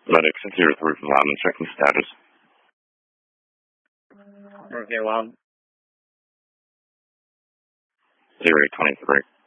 Medic 603 from Loudon, checking status. Okay, well. 0823.